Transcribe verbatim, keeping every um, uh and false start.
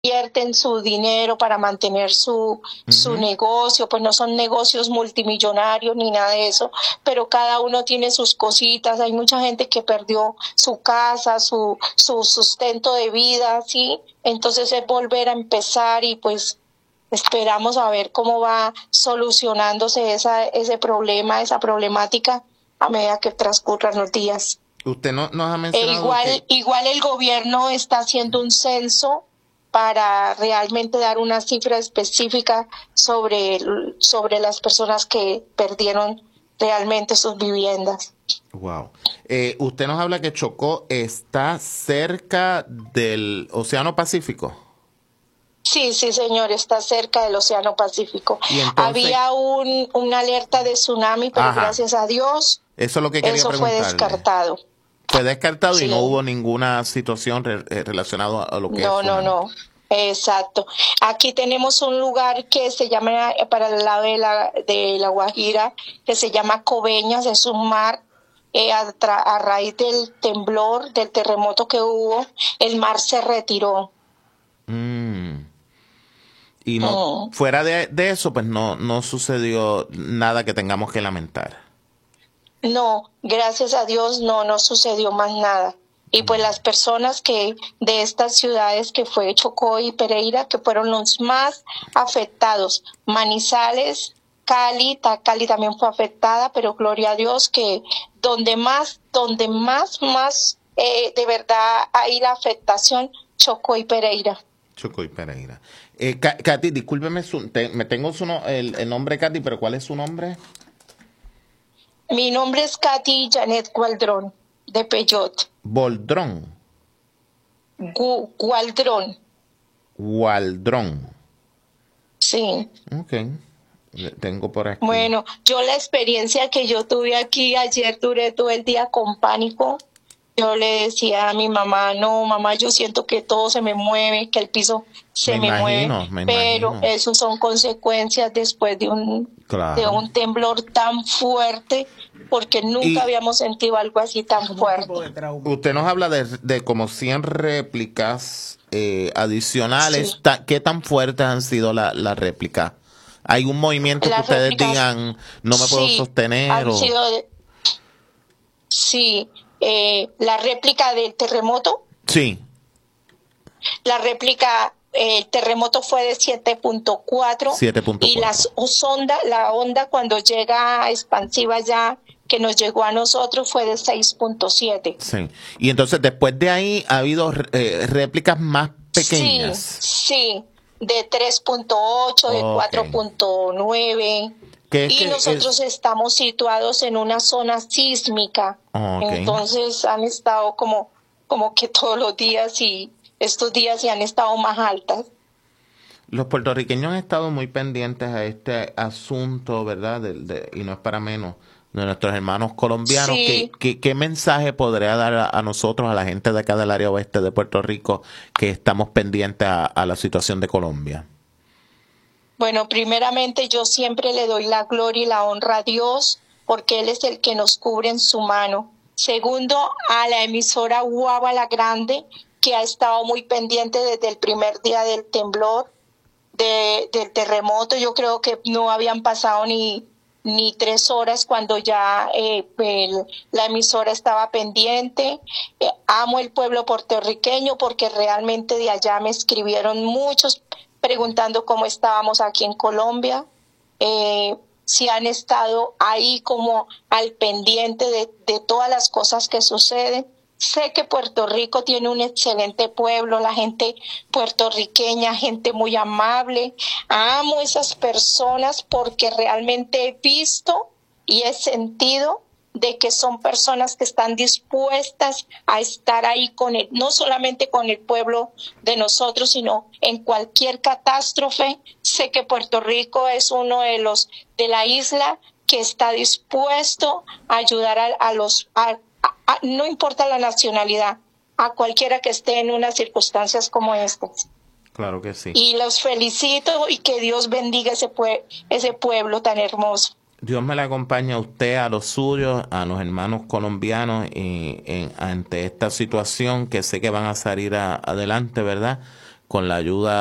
invierten su dinero para mantener su, su Ujú. negocio, pues no son negocios multimillonarios ni nada de eso, pero cada uno tiene sus cositas. Hay mucha gente que perdió su casa, su, su sustento de vida, ¿sí? Entonces es volver a empezar y pues esperamos a ver cómo va solucionándose esa, ese problema, esa problemática a medida que transcurran los días. Usted no, nos ha E mencionado igual, que... igual el gobierno está haciendo un censo para realmente dar una cifra específica sobre, sobre las personas que perdieron realmente sus viviendas. Wow. Eh, usted nos habla que Chocó está cerca del Océano Pacífico. Sí, sí, señor, está cerca del Océano Pacífico. Y entonces, Había un, una alerta de tsunami, pero ajá, gracias a Dios eso es lo que quería eso fue preguntarle. descartado. Fue descartado y Sí, no hubo ninguna situación re- eh, relacionada a lo que es no, no, tsunami. no. Exacto. Aquí tenemos un lugar que se llama, eh, para el lado de la, de la Guajira, que se llama Coveñas, es un mar. Eh, a, tra- a raíz del temblor, del terremoto que hubo, el mar se retiró. Mm. Y no, Mm. fuera de, de eso, pues no, no sucedió nada que tengamos que lamentar. No, gracias a Dios no, no sucedió más nada. Y pues las personas que de estas ciudades que fue Chocó y Pereira, que fueron los más afectados, Manizales, Cali, ta- Cali también fue afectada, pero gloria a Dios que donde más, donde más, más eh, de verdad hay la afectación, Chocó y Pereira. Chocó y Pereira. Eh, Ka- Katy, discúlpeme, su, te- me tengo su no- el, el nombre Katy, pero ¿cuál es su nombre? Mi nombre es Katy Janet Gualdrón, de Peyot. Boldrón. Gu- Gualdrón, Waldrón. sí. Ok. Le tengo por aquí. Bueno, yo la experiencia que yo tuve aquí ayer, duré todo el día con pánico. Yo le decía a mi mamá, no, mamá, yo siento que todo se me mueve, que el piso Me se me mueve, imagino, me pero imagino. eso son consecuencias después de un, de Claro. un temblor tan fuerte, porque nunca Y habíamos sentido algo así tan Como un tipo fuerte. de trauma. usted nos habla de, de como cien réplicas eh, Sí, adicionales. Ta- ¿Qué tan fuertes han sido la- las réplicas? ¿Hay un movimiento que las ustedes réplicas, digan no me puedo sí, sostener han o...? sido, sí, eh, la réplica del terremoto. Sí. La réplica, eh, el terremoto fue de siete punto cuatro siete punto y cuatro. las sonda, la onda cuando llega expansiva ya que nos llegó a nosotros fue de seis punto siete. Sí. Y entonces después de ahí ha habido eh, réplicas más Sí, pequeñas. sí, de tres punto ocho, de Ok. cuatro punto nueve. ¿Qué es Y que nosotros es? estamos situados en una zona sísmica. Ok. Entonces han estado como, como que todos los días y estos días ya han estado más altas. Los puertorriqueños han estado muy pendientes a este asunto, ¿verdad? De- de- y no es para menos, de nuestros hermanos colombianos. ¿Qué, Sí, qué, qué mensaje podría dar a, a nosotros, a la gente de acá del área oeste de Puerto Rico, que estamos pendientes a, a la situación de Colombia? bueno, primeramente yo siempre le doy la gloria y la honra a Dios porque Él es el que nos cubre en su mano. Segundo, a la emisora Guava la Grande, que ha estado muy pendiente desde el primer día del temblor, de, del terremoto. Yo creo que no habían pasado ni, ni tres horas cuando ya eh, el- la emisora estaba pendiente. Eh, amo el pueblo puertorriqueño porque realmente de allá me escribieron muchos preguntando cómo estábamos aquí en Colombia. Eh, si han estado ahí como al pendiente de, de todas las cosas que suceden. Sé que Puerto Rico tiene un excelente pueblo, la gente puertorriqueña, gente muy amable. Amo esas personas porque realmente he visto y he sentido de que son personas que están dispuestas a estar ahí con el, no solamente con el pueblo de nosotros, sino en cualquier catástrofe. Sé que Puerto Rico es uno de los de la isla que está dispuesto a ayudar a, a los, a, a, no importa la nacionalidad, a cualquiera que esté en unas circunstancias como estas. Claro que sí. Y los felicito y que Dios bendiga ese, pue ese pueblo tan hermoso. Dios me la acompañe a usted, a los suyos, a los hermanos colombianos y, en- ante esta situación que sé que van a salir a- adelante, ¿verdad? con la ayuda